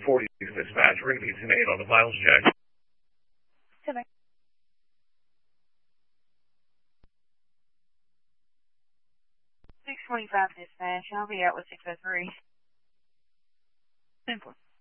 40 dispatch. We're going to be 10-8 on the vitals check. 10-8. 625 dispatch. I'll be out with 603. 10-4.